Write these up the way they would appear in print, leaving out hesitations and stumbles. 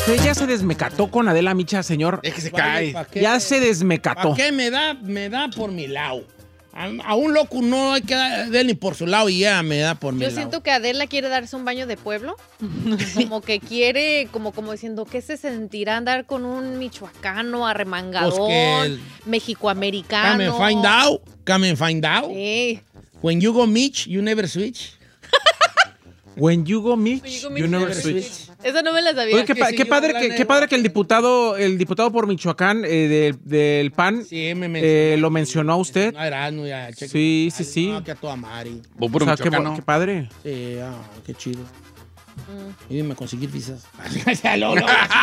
Usted ya se desmecató con Adela Micha, señor. Es que se cae. Ya se desmecató. ¿Para qué me da por mi lado? A un loco no hay que darle ni por su lado y ya me da por mi lado. Yo siento que Adela quiere darse un baño de pueblo. Como que quiere, como diciendo, ¿qué se sentirá andar con un michoacano arremangadón, Pues mexicoamericano? Come and find out. Sí. When you go Mitch, you never switch. When you go Mitch, you never switch. Esa no me la sabía. Oye, qué padre que el diputado por Michoacán del PAN Sí, me lo mencionó a usted. No, era, no, ya, cheque. Sí, sí, sí. No, que a toda madre. Vos puro O sea, qué michoacano. padre. Sí, qué chido. Y me conseguir visas. Luego.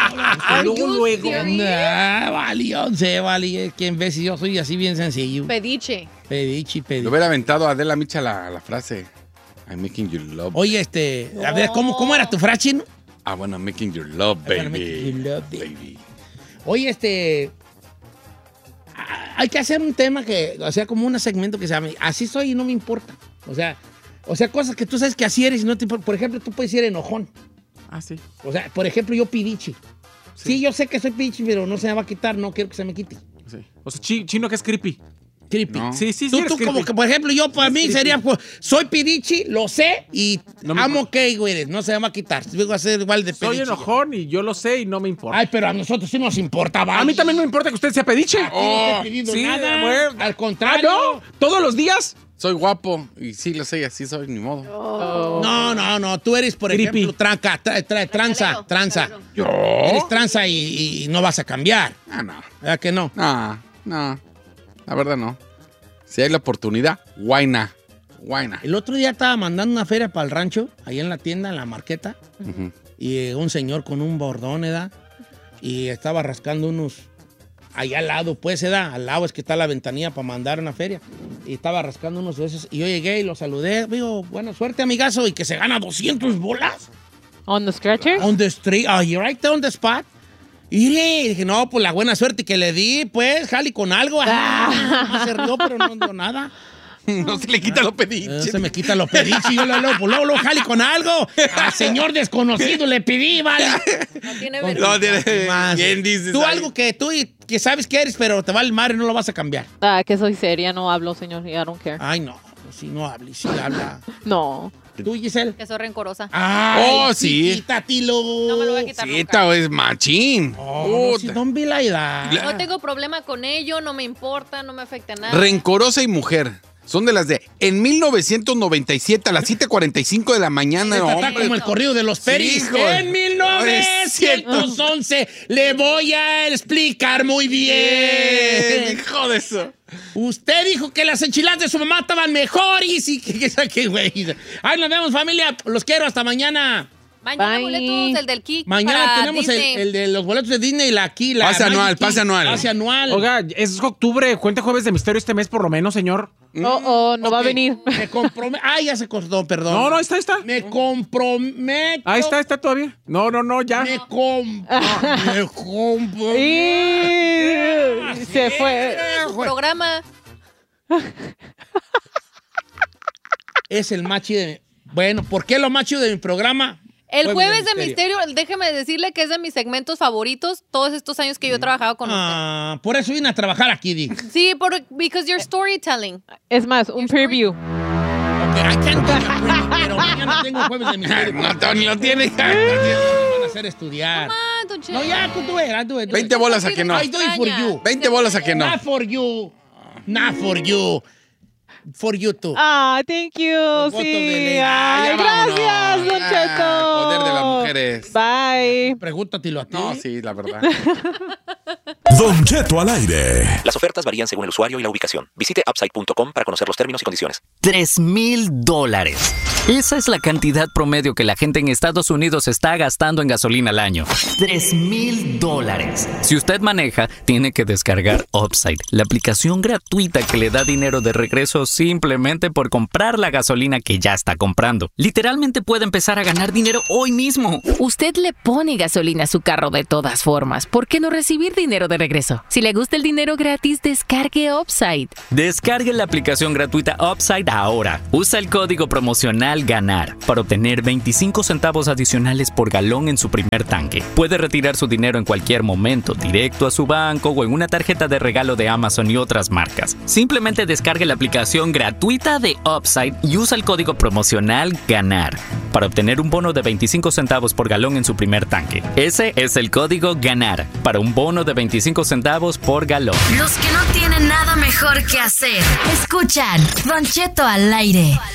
Vale. ¿Quién ve si yo soy así bien sencillo? Pediche. Pedichi. Le hubiera aventado a Adela Micha la frase. I'm making your love. Oye, a ver, ¿cómo era tu frase, no? Bueno, I'm making your love, baby. Bueno, making your love, baby. Oye, hay que hacer un tema como un segmento que se llame Así soy y no me importa. O sea, cosas que tú sabes que así eres y no te importa. Por ejemplo, tú puedes ser enojón. Ah, sí. O sea, por ejemplo, yo pidichi. Sí, yo sé que soy pidichi, pero no se me va a quitar, no quiero que se me quite. Sí. O sea, chino que es creepy. Creepy. No. Sí, sí, sí. Tú eres como creepy. que, por ejemplo, yo para mí sería, pues, soy pidichi, lo sé y No me amo que, güey, no se me va a quitar. Vengo a ser igual de Soy pedichi. enojón y yo lo sé y no me importa. Ay, pero a nosotros sí nos importa, ¿vale? A mí también me importa que usted sea pediche. No te he pedido sí, nada. bueno. Al contrario. ¿No? ¿Todos los días? Soy guapo y sí lo sé, así soy, ni modo. No. Tú eres, por Creepy. ejemplo, tranza. ¿Yo? Eres tranza y no vas a cambiar. Ah, no. ¿Verdad que no? No. La verdad no. Si hay la oportunidad, guayna. El otro día estaba mandando una feria para el rancho, ahí en la tienda, en la marqueta, y un señor con un bordón, ¿verdad? Y estaba rascando unos... Allá al lado, pues, ¿verdad? Al lado es que está la ventanilla para mandar una feria. Y estaba rascando unos de esos. Y yo llegué y lo saludé. Digo, buena suerte, amigazo. Y que se gana 200 bolas. On the stretcher? On the street. You're right there on the spot. Y dije, no, pues la buena suerte que le di, pues, jali con algo. Se rió, pero no dio nada. No se le quita lo pediche. Se me quita lo pediche. Yo luego jali con algo. Al señor desconocido le pedí, vale. No tiene vergüenza. No tiene. Más. ¿Quién dices? Tú ahí? algo que tú que sabes que eres, pero te vale madre, no lo vas a cambiar. Que soy seria, no hablo, señor. I don't care. Ay, no. Si no hables, si habla. No. ¿Tú, Giselle? Que soy rencorosa. Ay, sí. Quítatelo. No me lo voy a quitar Sí, nunca. esta es machín. No, si don't be like that. No tengo problema con ello, no me importa, no me afecta nada. Rencorosa y mujer. Son de las de... En 1997, a las 7:45 de la mañana, Esta está hombre. como el corrido de los Peris. Sí, hijo. En 1911 le voy a explicar muy bien. Hijo de eso. Usted dijo que las enchiladas de su mamá estaban mejores y que güey. Ay, nos vemos, familia. Los quiero. Hasta mañana. Mañana Bye. boletos, el del Kik. Mañana para tenemos Disney. el de los boletos de Disney y la Pase anual, Magic Key. Pase anual. Oiga, es octubre. Cuente Jueves de Misterio este mes por lo menos, señor. No va a Ok, me Me comprometo. Ay, ya se cortó, perdón. No, ahí está. Me comprometo. Ahí está todavía. No, ya. Me comprometo. Se fue. Su programa. Es el más chido de... Bueno, ¿por qué lo más chido de mi programa? El jueves de misterio, déjeme decirle que es de mis segmentos favoritos todos estos años que yo he trabajado con usted. Por eso vine a trabajar aquí, Di. Sí, because you're storytelling. Es más, un preview. Ok, I can't do a preview, pero mañana tengo jueves de misterio. No, Tony lo tiene. Me van a hacer estudiar. Ah, don Che. No, ya, tú do it. 20 bolas a que no. I do it for you. 20 bolas a que no. Not for you. Not for you. For you too. Thank you. votos de Sí. ley. Ay, Ya vámonos. gracias, Don Cheto. Poder de las mujeres. Bye. Pregúntatelo a ti. No, sí, la verdad. Don Cheto al aire. Las ofertas varían según el usuario y la ubicación. Visite upside.com para conocer los términos y condiciones. $3,000. Esa es la cantidad promedio que la gente en Estados Unidos está gastando en gasolina al año. $3,000. Si usted maneja, tiene que descargar Upside, la aplicación gratuita que le da dinero de regreso simplemente por comprar la gasolina que ya está comprando. Literalmente puede empezar a ganar dinero hoy mismo. Usted le pone gasolina a su carro de todas formas. ¿Por qué no recibir dinero de de regreso. Si le gusta el dinero gratis, descargue Upside. Descargue la aplicación gratuita Upside ahora. Usa el código promocional GANAR para obtener 25 centavos adicionales por galón en su primer tanque. Puede retirar su dinero en cualquier momento, directo a su banco o en una tarjeta de regalo de Amazon y otras marcas. Simplemente descargue la aplicación gratuita de Upside y usa el código promocional GANAR para obtener un bono de 25 centavos por galón en su primer tanque. Ese es el código GANAR para un bono de 25 centavos por galón. Los que no tienen nada mejor que hacer, escuchan Don Cheto al aire.